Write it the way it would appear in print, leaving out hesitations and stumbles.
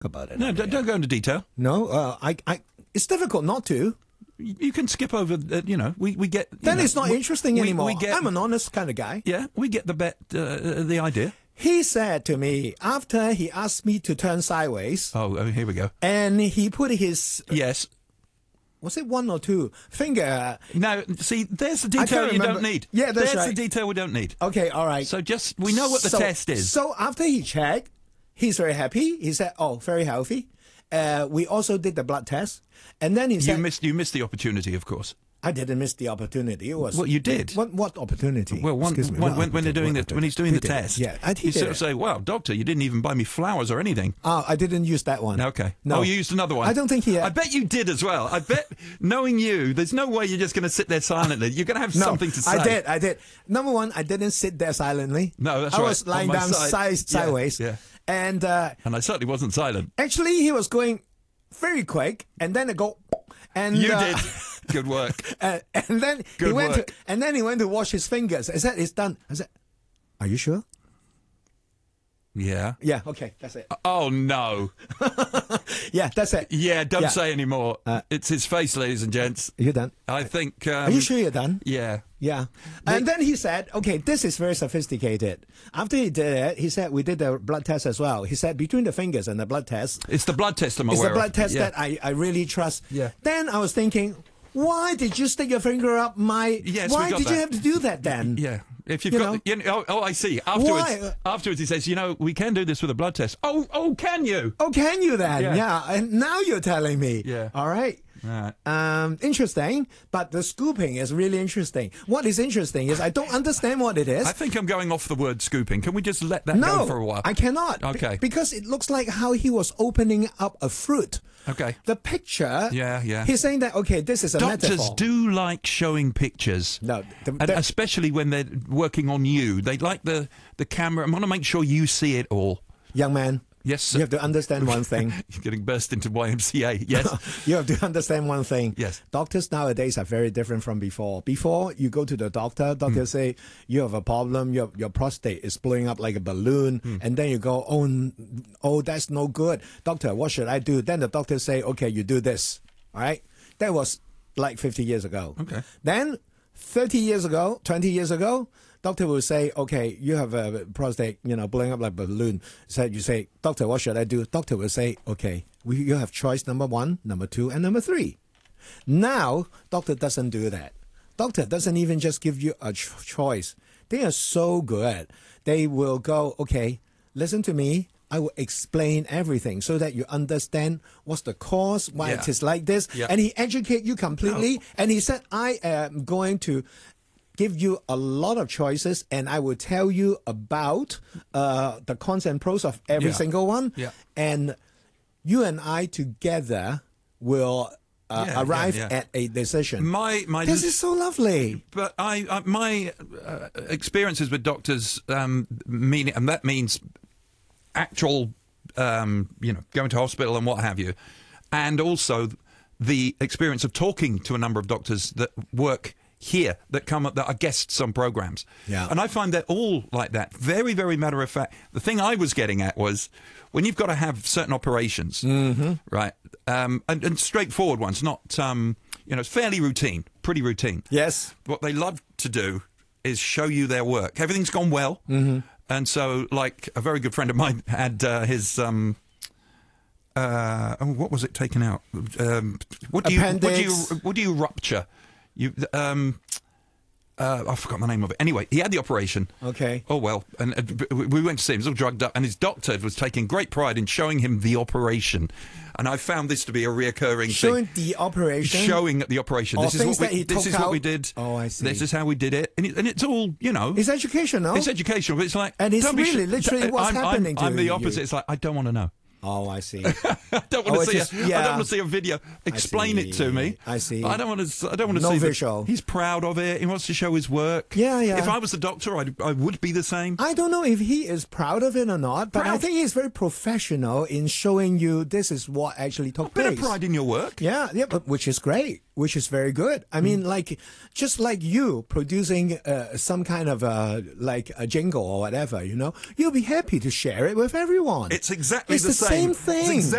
about it. No, don't go into detail. No, it's difficult not to. You can skip over, we get... Then it's not interesting anymore. We I'm an honest kind of guy. Yeah, we get the idea. He said to me, after he asked me to turn sideways... Oh, here we go. And he put his... Yes. Was it 1 or 2? Finger... No, see, there's the detail you don't need. Yeah, that's right. There's the detail we don't need. Okay, all right. So we know what the test is. So after he checked, he's very happy. He said, oh, very healthy. We also did the blood test. And then he said... You missed the opportunity, of course. I didn't miss the opportunity. It was... Well, you did. What opportunity? Well, when he's doing the test, yeah, you sort of say, "Wow, doctor, you didn't even buy me flowers or anything." Oh, I didn't use that one. Okay. No. Oh, you used another one. I don't think he... I bet you did as well. I bet, knowing you, there's no way you're just going to sit there silently. You're going to have something to say. I did. Number one, I didn't sit there silently. No, that's right. I was lying down sideways. Yeah. And I certainly wasn't silent. Actually, he was going very quick, and then it go... And you did. Good work. And then he went to wash his fingers. I said, it's done. I said, are you sure? Yeah. Yeah, okay, that's it. Oh, no. Yeah, that's it. Yeah, don't say any more. It's his face, ladies and gents. You're done? I think... are you sure you're done? Yeah. Yeah. And then he said, okay, this is very sophisticated. After he did it, he said, we did the blood test as well. He said, between the fingers and the blood test... It's the blood test I'm aware of. It's the blood test that I really trust. Yeah. Then I was thinking... Why did you stick your finger up my... Yes, why did you have to do that then? Yeah. If you've got... I see. Afterwards he says, we can do this with a blood test. Oh, can you? Oh, can you then? Yeah. And now you're telling me. Yeah. All right. Interesting, but the scooping is really interesting. What is interesting is I don't understand what it is. I think I'm going off the word scooping. Can we just let that go for a while? I cannot. Okay. Because it looks like how he was opening up a fruit. Okay. The picture. Yeah. He's saying that, okay, this is a metaphor. Doctors do like showing pictures. No. And especially when they're working on you. They like the camera. I want to make sure you see it all. Young man. Yes, sir. You have to understand one thing. You're getting burst into YMCA. Yes. You have to understand one thing. Yes. Doctors nowadays are very different from before. Before, you go to the doctor say, you have a problem, your prostate is blowing up like a balloon, and then you go, oh, that's no good. Doctor, what should I do? Then the doctor say, okay, you do this. All right? That was like 50 years ago. Okay. Then, 30 years ago, 20 years ago, doctor will say, okay, you have a prostate, blowing up like a balloon. So you say, doctor, what should I do? Doctor will say, okay, you have choice number 1, number 2, and number 3. Now, doctor doesn't do that. Doctor doesn't even just give you a choice. They are so good. They will go, okay, listen to me. I will explain everything so that you understand what's the cause, why it is like this. Yeah. And he educate you completely. No. And he said, I am going to give you a lot of choices, and I will tell you about the cons and pros of every single one. Yeah. And you and I together will arrive at a decision. This is so lovely. But my experiences with doctors mean, and that means actual, going to hospital and what have you, and also the experience of talking to a number of doctors that work here, that are guests on programs. Yeah. And I find they're all like that. Very, very matter of fact. The thing I was getting at was when you've got to have certain operations, right? And straightforward ones, not, it's fairly routine, pretty routine. Yes. What they love to do is show you their work. Everything's gone well. Mm-hmm. And so, like, a very good friend of mine had his, what was it taken out? What do you rupture? I forgot the name of it. Anyway, he had the operation. Okay. Oh, well. And we went to see him. He was all drugged up. And his doctor was taking great pride in showing him the operation. And I found this to be a reoccurring thing. Showing the operation? Showing the operation. This is what we did. Oh, I see. This is how we did it. And it's all, It's educational. It's educational. But it's like... And it's really literally what's happening to you. I'm the opposite. It's like, I don't want to know. Oh, I see. I don't want to see a video. Explain it to me. I see. I don't want to no see visual. He's proud of it. He wants to show his work. Yeah. If I was the doctor, I would be the same. I don't know if he is proud of it or not, but I think he's very professional in showing you this is what actually took place. A bit of pride in your work. Yeah, but which is great. which is very good. I mean, like, just like you producing some kind of like a jingle or whatever, you know, you'll be happy to share it with everyone. It's exactly it's the same same thing. It's